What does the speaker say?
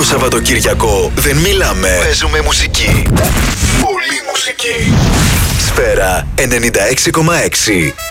Σαββατοκύριακο δεν μιλάμε, παίζουμε μουσική. Πολύ μουσική. Σφαίρα 96,6.